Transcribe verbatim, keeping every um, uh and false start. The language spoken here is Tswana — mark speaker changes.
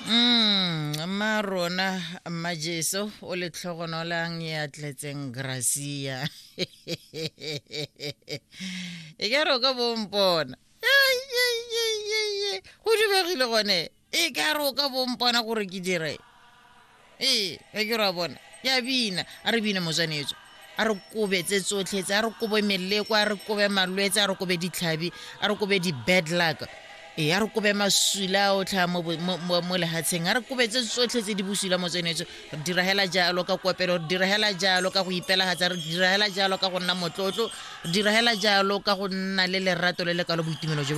Speaker 1: Mm, marona majeso o le tlhogonolang ya tletseng Gracia. E ka re o ka bompona. Ai, ai, ai, ai, ai. Go diragile gone. E ka re o ka bompona gore ke dire. Eh, e ke ra bona. Ya bina, a re bina motsanetso. A re kobetse tsotlhe tse, a re kobe meleko, a re kobe malwetse, a re kobe ditlhabi, a re kobe di-bad luck. E a re kobe masula o tla mo mo lehatsheng, a re kobetse tsotlhe tse di busula motsenetso. Re dirahela jalo ka kopelo, re dirahela jalo ka go ipelagatsa, re dirahela jalo ka go nna motlotlo, re dirahela jalo ka go nna le lerato le le ka lo boitumelo jo